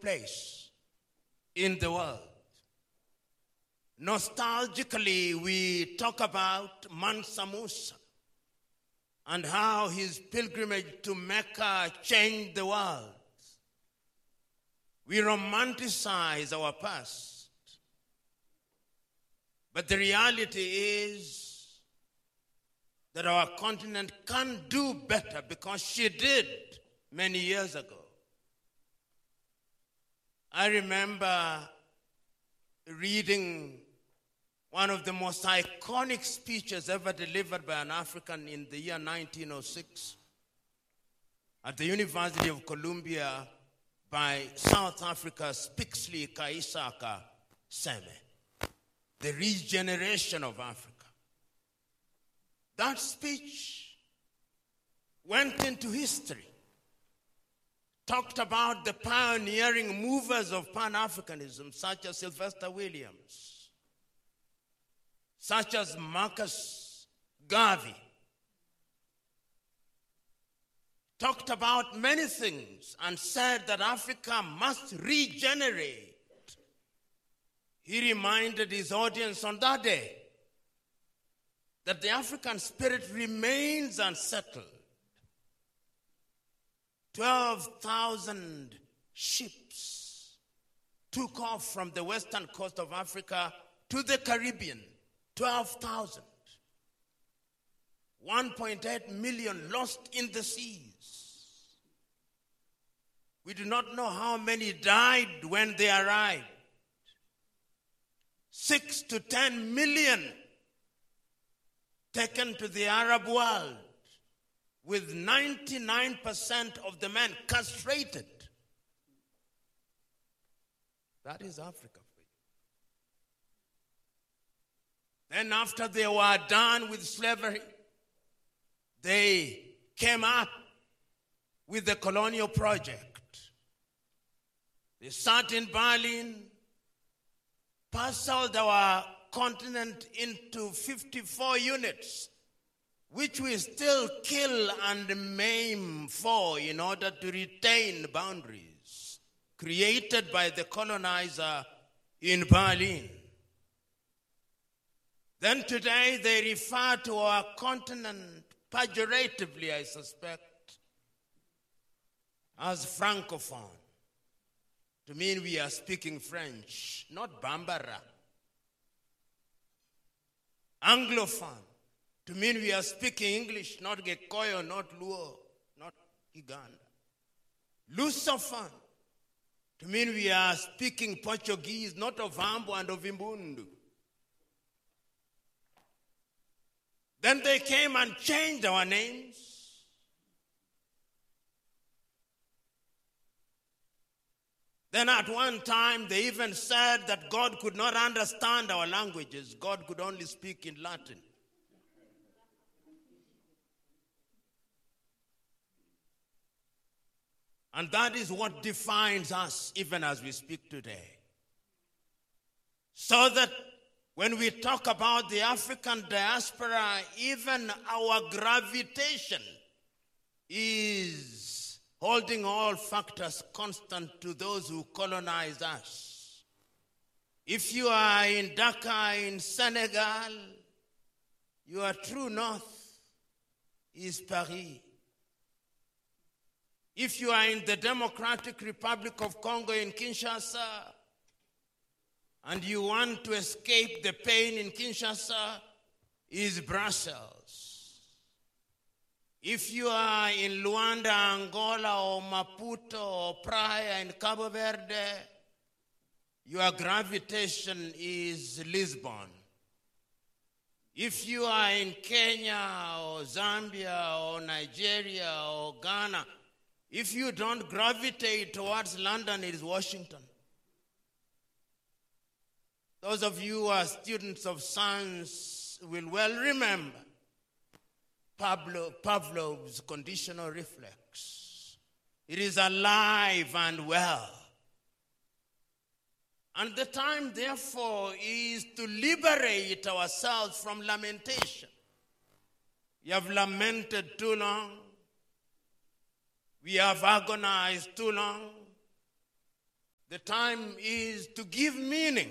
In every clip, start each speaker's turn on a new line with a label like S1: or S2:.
S1: place in the world. Nostalgically, we talk about Mansa Musa and how his pilgrimage to Mecca changed the world. We romanticize our past. But the reality is that our continent can do better because she did many years ago. I remember reading one of the most iconic speeches ever delivered by an African in the year 1906 at the University of Columbia by South Africa's Pixley Kaisaka Seme, The Regeneration of Africa. That speech went into history, talked about the pioneering movers of Pan-Africanism, such as Sylvester Williams, such as Marcus Garvey, talked about many things and said that Africa must regenerate. He reminded his audience on that day that the African spirit remains unsettled. 12,000 ships took off from the western coast of Africa to the Caribbean. 12,000. 1.8 million lost in the seas. We do not know how many died when they arrived. 6 to 10 million taken to the Arab world, with 99% of the men castrated. That is Africa for you. Then after they were done with slavery, they came up with the colonial project. They sat in Berlin, parceled our continent into 54 units, which we still kill and maim for in order to retain boundaries created by the colonizer in Berlin. Then today they refer to our continent pejoratively, I suspect, as Francophone, to mean we are speaking French, not Bambara. Anglophone, to mean we are speaking English, not Gikoyo, not Luo, not Uganda. Lusophone, to mean we are speaking Portuguese, not Ovambo and Ovimbundu. Then they came and changed our names. Then at one time, they even said that God could not understand our languages. God could only speak in Latin. And that is what defines us even as we speak today. So that when we talk about the African diaspora, even our gravitation is holding all factors constant to those who colonize us. If you are in Dakar in Senegal, your true north is Paris. If you are in the Democratic Republic of Congo in Kinshasa, and you want to escape the pain in Kinshasa, is Brussels. If you are in Luanda, Angola, or Maputo, or Praia in Cabo Verde, your gravitation is Lisbon. If you are in Kenya, or Zambia, or Nigeria, or Ghana, if you don't gravitate towards London, it is Washington. Those of you who are students of science will well remember Pavlov's conditional reflex. It is alive and well. And the time, therefore, is to liberate ourselves from lamentation. We have lamented too long. We have agonized too long. The time is to give meaning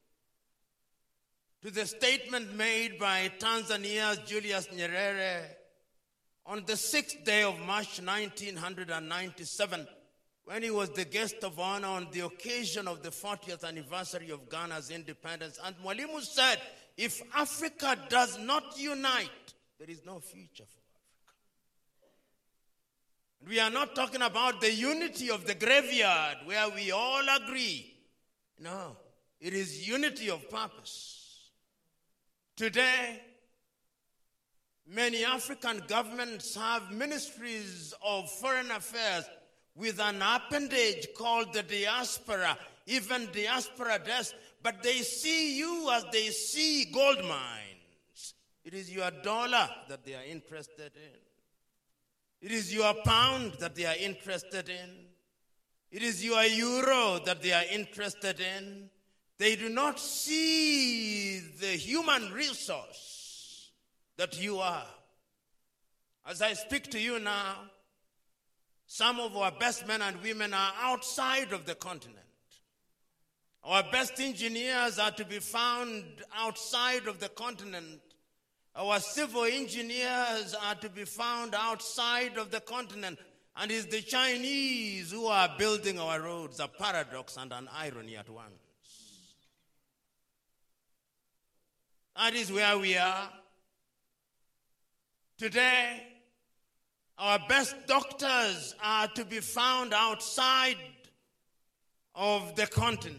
S1: to the statement made by Tanzania's Julius Nyerere on the 6th day of March 1997, when he was the guest of honor on the occasion of the 40th anniversary of Ghana's independence. And Mwalimu said, if Africa does not unite, there is no future for Africa. And we are not talking about the unity of the graveyard where we all agree. No, it is unity of purpose. Today, many African governments have ministries of foreign affairs with an appendage called the diaspora, even diaspora desk, but they see you as they see gold mines. It is your dollar that they are interested in. It is your pound that they are interested in. It is your euro that they are interested in. They do not see the human resource that you are. As I speak to you now, some of our best men and women are outside of the continent. Our best engineers are to be found outside of the continent. Our civil engineers are to be found outside of the continent. And it's the Chinese who are building our roads, a paradox and an irony at once. That is where we are. Today, our best doctors are to be found outside of the continent.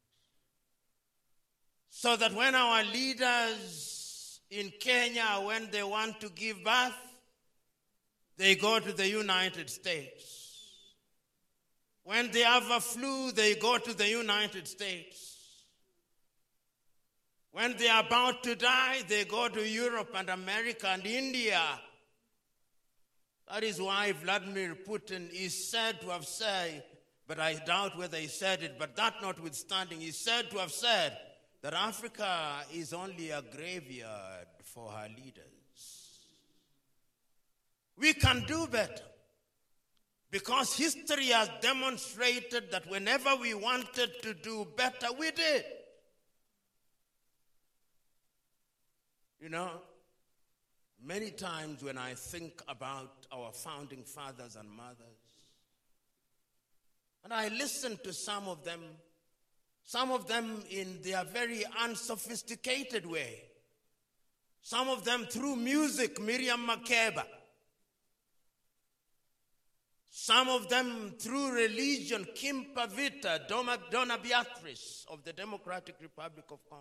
S1: So that when our leaders in Kenya, when they want to give birth, they go to the United States. When they have a flu, they go to the United States. When they are about to die, they go to Europe and America and India. That is why Vladimir Putin is said to have said, but I doubt whether he said it, but that notwithstanding, he said to have said that Africa is only a graveyard for her leaders. We can do better because history has demonstrated that whenever we wanted to do better, we did. You know, many times when I think about our founding fathers and mothers, and I listen to some of them in their very unsophisticated way, some of them through music, Miriam Makeba, some of them through religion, Kim Pavita, Donna Beatrice of the Democratic Republic of Congo.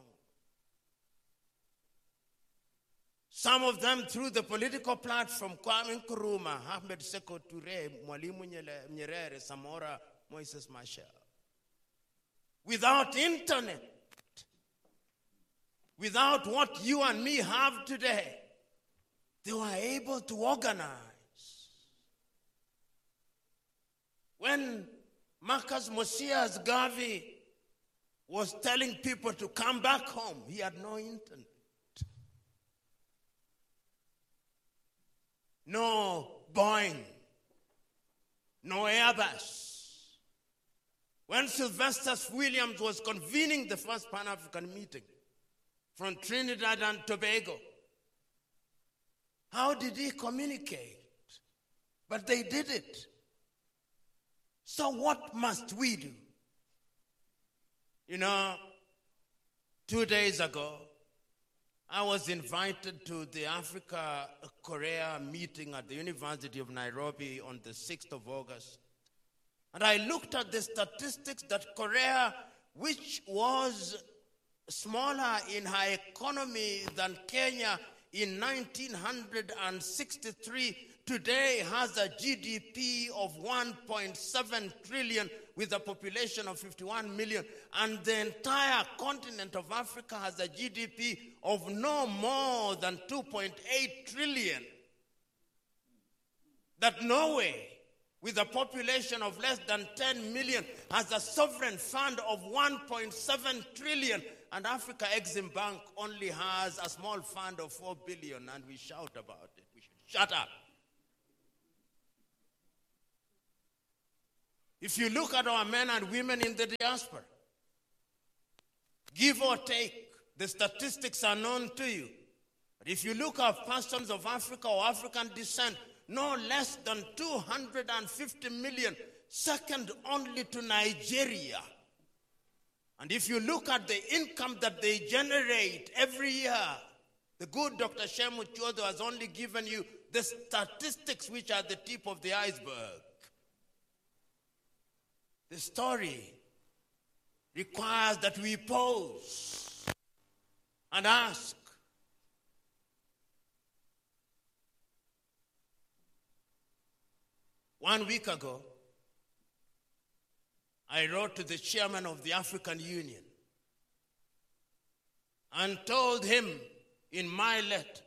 S1: Some of them through the political platform, Kwame Nkrumah, Ahmed Sekou Toure, Mwalimu Nyerere, Samora, Moises Machel. Without internet, without what you and me have today, they were able to organize. When Marcus Mosias Garvey was telling people to come back home, he had no internet. No Boeing, no Airbus. When Sylvester Williams was convening the first Pan-African meeting from Trinidad and Tobago, how did he communicate? But they did it. So what must we do? You know, 2 days ago, I was invited to the Africa-Korea meeting at the University of Nairobi on the 6th of August. And I looked at the statistics that Korea, which was smaller in her economy than Kenya in 1963, today has a GDP of 1.7 trillion with a population of 51 million. And the entire continent of Africa has a GDP of no more than 2.8 trillion. That Norway, with a population of less than 10 million, has a sovereign fund of 1.7 trillion. And Africa Exim Bank only has a small fund of 4 billion, and we shout about it. We should shut up. If you look at our men and women in the diaspora, give or take, the statistics are known to you. But if you look at persons of Africa or African descent, no less than 250 million, second only to Nigeria. And if you look at the income that they generate every year, the good Dr. Shemu Chodo has only given you the statistics which are the tip of the iceberg. The story requires that we pause and ask, one week ago, I wrote to the chairman of the African Union and told him in my letter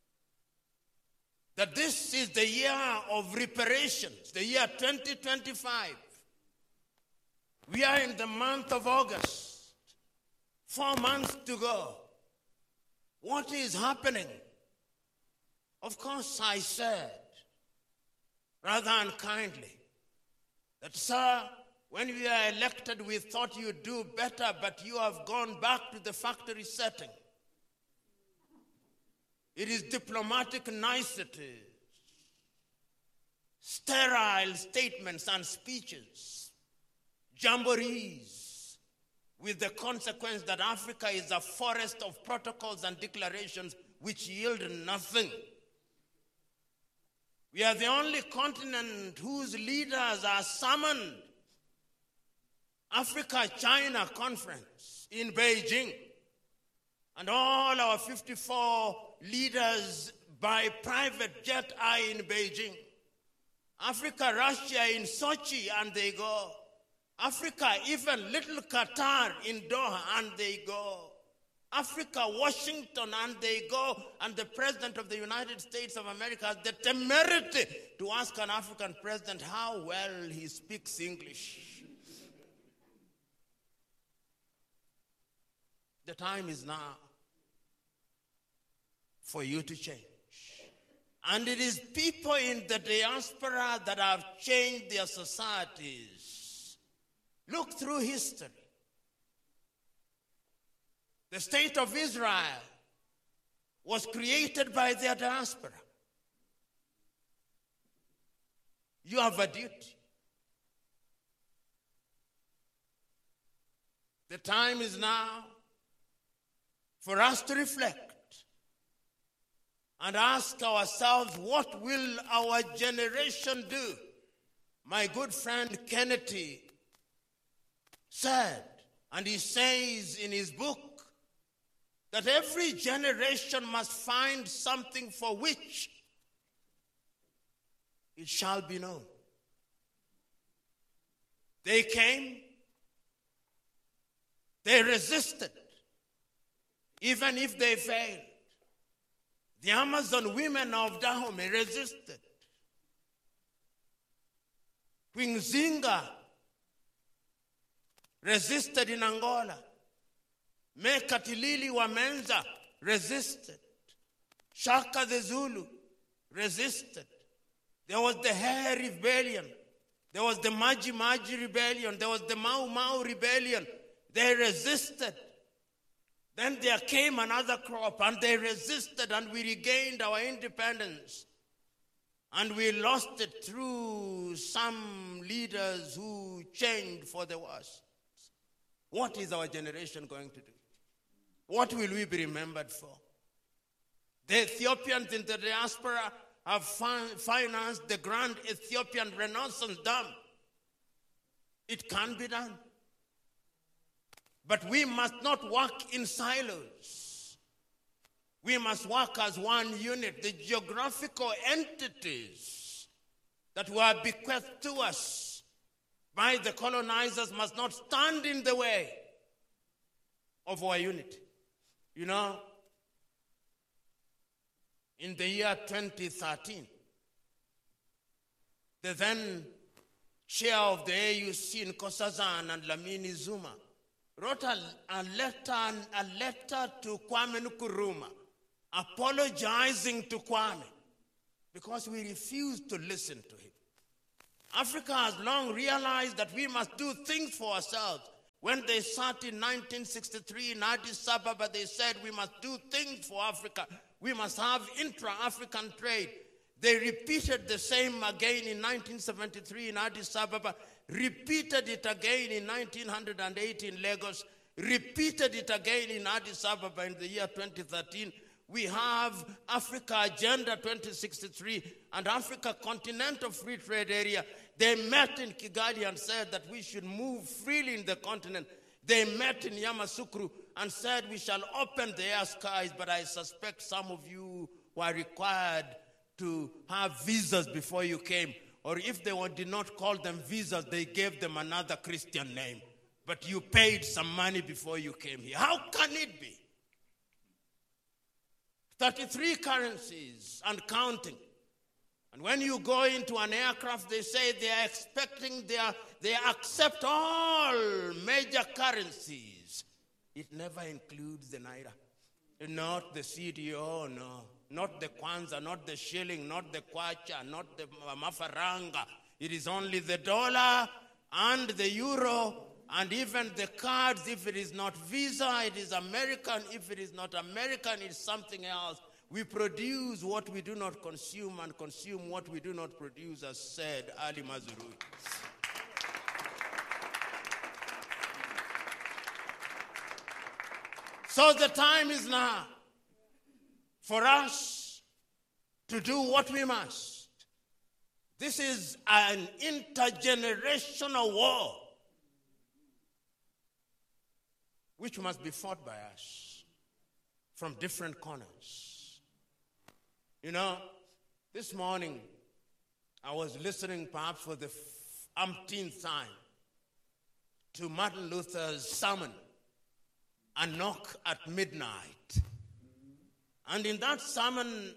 S1: that this is the year of reparations, the year 2025. We are in the month of August, 4 months to go. What is happening? Of course, I said, rather unkindly, that, sir, when we are elected, we thought you'd do better, but you have gone back to the factory setting. It is diplomatic niceties, sterile statements and speeches, jamborees, with the consequence that Africa is a forest of protocols and declarations which yield nothing. We are the only continent whose leaders are summoned. Africa-China conference in Beijing, and all our 54 leaders by private jet are in Beijing. Africa-Russia in Sochi, and they go. Africa, even little Qatar in Doha, and they go. Africa, Washington, and they go. And the President of the United States of America has the temerity to ask an African president how well he speaks English. The time is now for you to change. And it is people in the diaspora that have changed their societies. Look through history. The state of Israel was created by their diaspora. You have a duty. The time is now for us to reflect and ask ourselves, what will our generation do? My good friend Kennedy said, and he says in his book, that every generation must find something for which it shall be known. They came, they resisted, even if they failed. The Amazon women of Dahomey resisted. Queen Zinga resisted in Angola. Mekatilili wa Menza resisted. Shaka the Zulu resisted. There was the Hair Rebellion. There was the Maji Maji Rebellion. There was the Mau Mau Rebellion. They resisted. Then there came another crop, and they resisted, and we regained our independence. And we lost it through some leaders who changed for the worse. What is our generation going to do? What will we be remembered for? The Ethiopians in the diaspora have financed the Grand Ethiopian Renaissance Dam. It can be done. But we must not work in silos. We must work as one unit. The geographical entities that were bequeathed to us by the colonizers must not stand in the way of our unity. You know, in the year 2013, the then chair of the AUC in Nkosazana and Lamini Zuma wrote a letter to Kwame Nkrumah, apologizing to Kwame because we refused to listen to him. Africa has long realized that we must do things for ourselves. When they sat in 1963 in Addis Ababa, they said we must do things for Africa. We must have intra-African trade. They repeated the same again in 1973 in Addis Ababa, repeated it again in 1908 in Lagos, repeated it again in Addis Ababa in the year 2013. We have Africa Agenda 2063 and Africa Continental Free Trade Area. They met in Kigali and said that we should move freely in the continent. They met in Yamoussoukro and said we shall open the air skies, but I suspect some of you were required to have visas before you came. Or if they did not call them visas, they gave them another Christian name. But you paid some money before you came here. How can it be? 33 currencies and counting. And when you go into an aircraft, they say they are expecting, they accept all major currencies. It never includes the Naira. Not the CDO, no. Not the Kwanza, not the shilling, not the Kwacha, not the Mafaranga. It is only the dollar and the euro, and even the cards. If it is not Visa, it is American. If it is not American, it's something else. We produce what we do not consume and consume what we do not produce, as said Ali Mazrui. So the time is now for us to do what we must. This is an intergenerational war which must be fought by us from different corners. You know, this morning I was listening perhaps for the umpteenth time to Martin Luther's sermon, A Knock at Midnight. And in that sermon,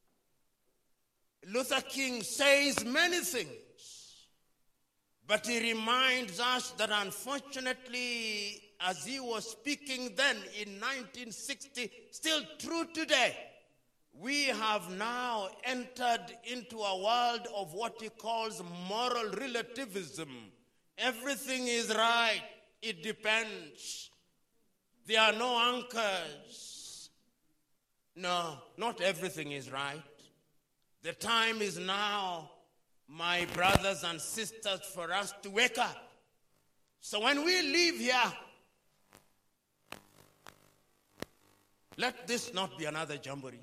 S1: Luther King says many things, but he reminds us that unfortunately, as he was speaking then in 1960, still true today, we have now entered into a world of what he calls moral relativism. Everything is right. It depends. There are no anchors. No, not everything is right. The time is now, my brothers and sisters, for us to wake up. So when we leave here, let this not be another jamboree.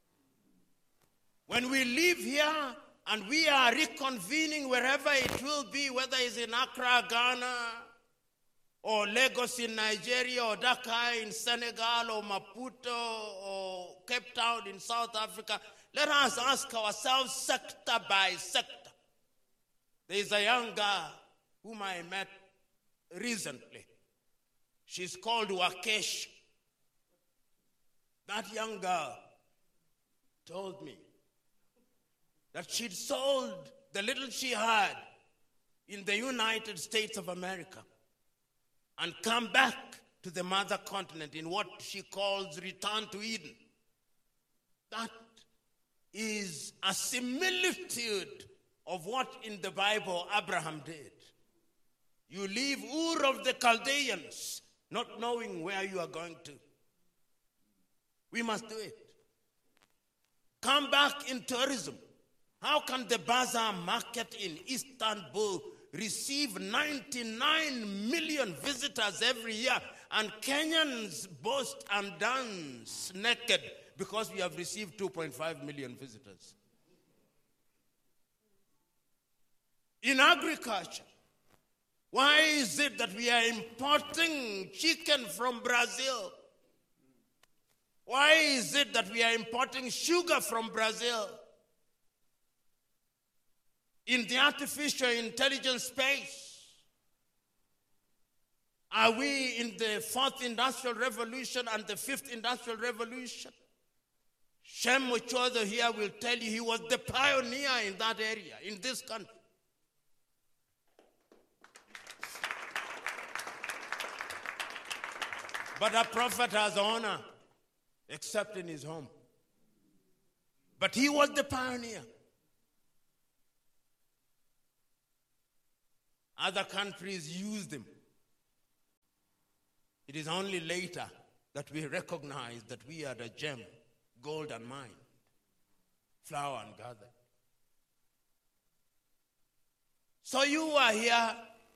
S1: When we leave here and we are reconvening wherever it will be, whether it's in Accra, Ghana, or Lagos in Nigeria, or Dakar in Senegal, or Maputo, or Cape Town in South Africa, let us ask ourselves sector by sector. There is a young girl whom I met recently. She's called Wakesh. That young girl told me that she'd sold the little she had in the United States of America and come back to the mother continent in what she calls return to Eden. That is a similitude of what in the Bible Abraham did. You leave Ur of the Chaldeans, not knowing where you are going to. We must do it. Come back in tourism. How can the bazaar market in Istanbul receive 99 million visitors every year, and Kenyans boast and dance naked because we have received 2.5 million visitors? In agriculture, why is it that we are importing chicken from Brazil? Why is it that we are importing sugar from Brazil? In the artificial intelligence space, are we in the fourth industrial revolution and the fifth industrial revolution? Shem Muchodo here will tell you he was the pioneer in that area, in this country. But a prophet has honor, except in his home. But he was the pioneer. Other countries use them. It is only later that we recognize that we are the gem, gold and mine, flower and gather. So you are here.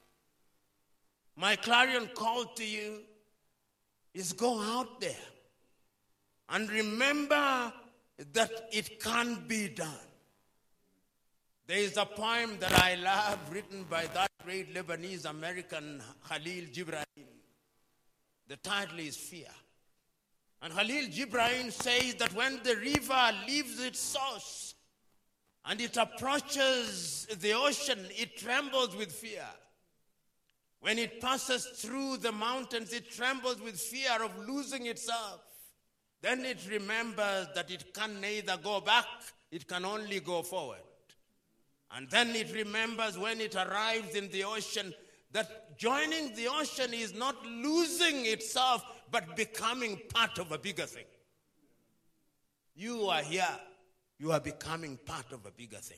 S1: My clarion call to you is go out there and remember that it can be done. There is a poem that I love written by that great Lebanese American Khalil Gibran. The title is Fear. And Khalil Gibran says that when the river leaves its source and it approaches the ocean, it trembles with fear. When it passes through the mountains, it trembles with fear of losing itself. Then it remembers that it can neither go back, it can only go forward. And then it remembers when it arrives in the ocean that joining the ocean is not losing itself, but becoming part of a bigger thing. You are here. You are becoming part of a bigger thing.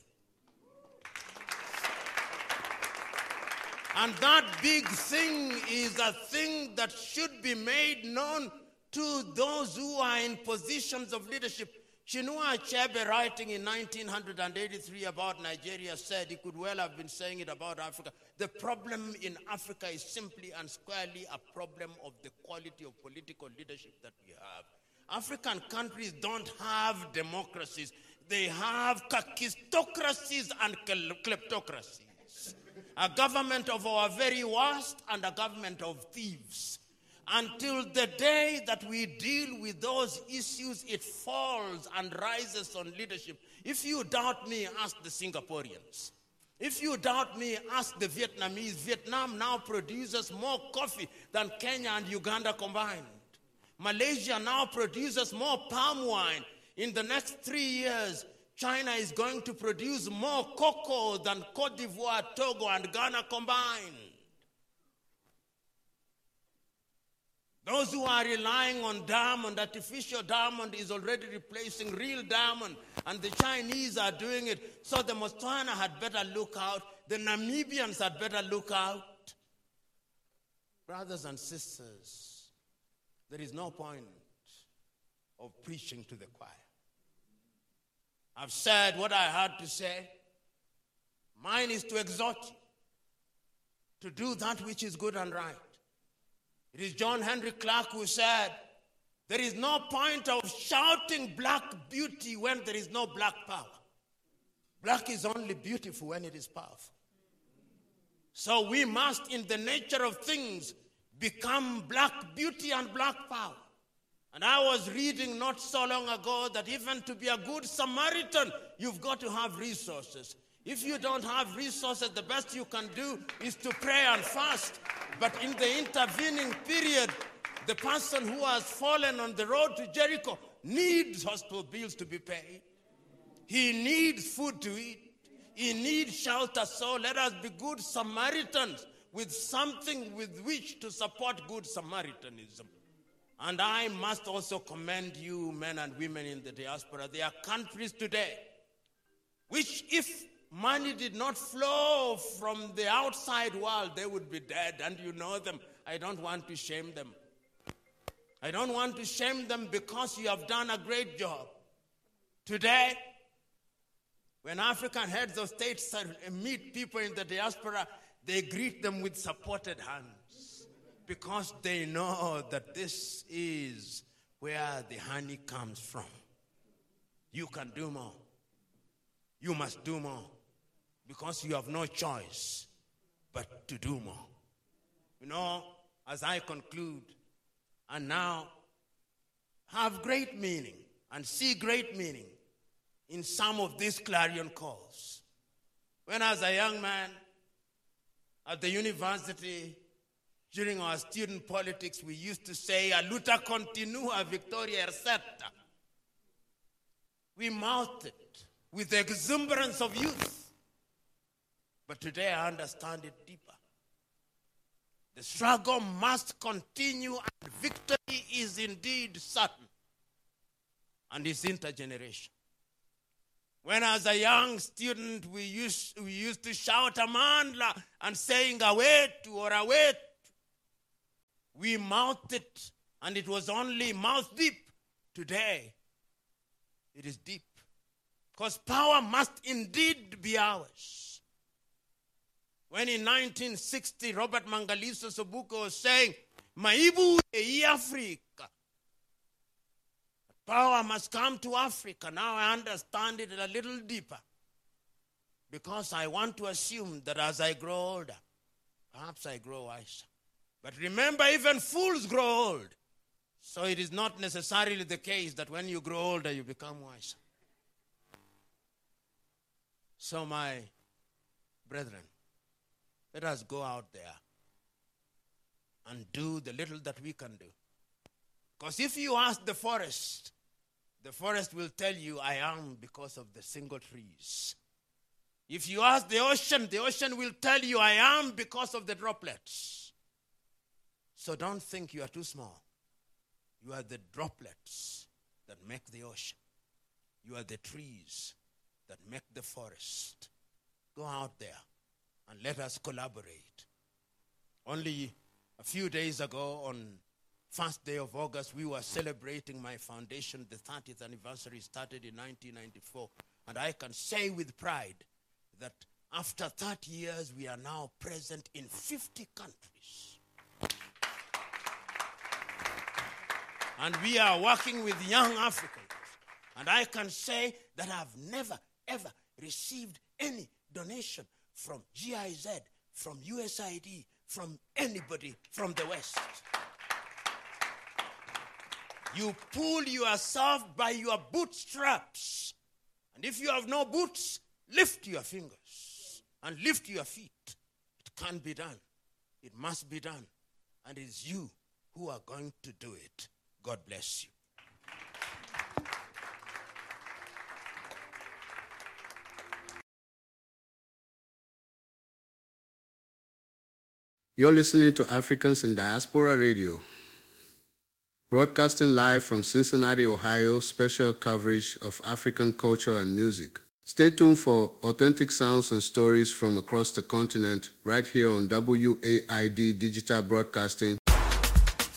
S1: And that big thing is a thing that should be made known to those who are in positions of leadership. Chinua Achebe, writing in 1983 about Nigeria, said he could well have been saying it about Africa. The problem in Africa is simply and squarely a problem of the quality of political leadership that we have. African countries don't have democracies. They have kakistocracies and kleptocracies. A government of our very worst and a government of thieves. Until the day that we deal with those issues, it falls and rises on leadership. If you doubt me, ask the Singaporeans. If you doubt me, ask the Vietnamese. Vietnam now produces more coffee than Kenya and Uganda combined. Malaysia now produces more palm wine. In the next 3 years, China is going to produce more cocoa than Cote d'Ivoire, Togo, and Ghana combined. Those who are relying on diamond, artificial diamond is already replacing real diamond, and the Chinese are doing it. So the Botswana had better look out. The Namibians had better look out. Brothers and sisters, there is no point of preaching to the choir. I've said what I had to say. Mine is to exhort you to do that which is good and right. It is John Henry Clark who said, there is no point of shouting black beauty when there is no black power. Black is only beautiful when it is powerful. So we must, in the nature of things, become black beauty and black power. And I was reading not so long ago that even to be a good Samaritan, you've got to have resources. If you don't have resources, the best you can do is to pray and fast. But in the intervening period, the person who has fallen on the road to Jericho needs hospital bills to be paid. He needs food to eat. He needs shelter. So let us be good Samaritans with something with which to support good Samaritanism. And I must also commend you, men and women in the diaspora. There are countries today which, if money did not flow from the outside world, they would be dead, and you know them. I don't want to shame them. I don't want to shame them because you have done a great job. Today, when African heads of states meet people in the diaspora, they greet them with supported hands because they know that this is where the honey comes from. You can do more. You must do more because you have no choice but to do more. You know, as I conclude, and now have great meaning and see great meaning in some of these clarion calls. When as a young man at the university, during our student politics, we used to say, "A luta continua, victoria recerta." We mouthed it with the exuberance of youth. But today I understand it deeper. The struggle must continue, and victory is indeed certain. And it's intergenerational. When as a young student we used to shout Amandla and saying Awetu or Awetu. We mouthed it and it was only mouth deep. Today, it is deep. Because power must indeed be ours. When in 1960, Robert Mangaliso Sobuka was saying, Maibu e Africa. Power must come to Africa. Now I understand it a little deeper. Because I want to assume that as I grow older, perhaps I grow wiser. But remember, even fools grow old. So it is not necessarily the case that when you grow older, you become wiser. So my brethren, let us go out there and do the little that we can do. Because if you ask the forest will tell you, I am because of the single trees. If you ask the ocean will tell you, I am because of the droplets. So don't think you are too small. You are the droplets that make the ocean. You are the trees that make the forest. Go out there and let us collaborate. Only a few days ago, on first day of August, we were celebrating my foundation. The 30th anniversary started in 1994. And I can say with pride that after 30 years, we are now present in 50 countries. And we are working with young Africans. And I can say that I've never, ever received any donation from GIZ, from USAID, from anybody from the West. You pull yourself by your bootstraps. And if you have no boots, lift your fingers and lift your feet. It can be done. It must be done. And it's you who are going to do it. God bless you.
S2: You're listening to Africans in Diaspora Radio, broadcasting live from Cincinnati, Ohio, special coverage of African culture and music. Stay tuned for authentic sounds and stories from across the continent right here on WAID Digital Broadcasting